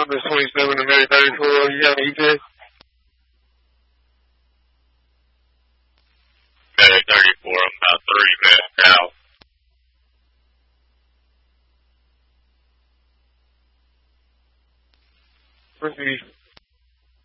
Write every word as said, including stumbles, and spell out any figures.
number twenty-seven to Mary thirty-four. You got an E T A? Mary thirty-four, I'm about thirty minutes out. Proceed.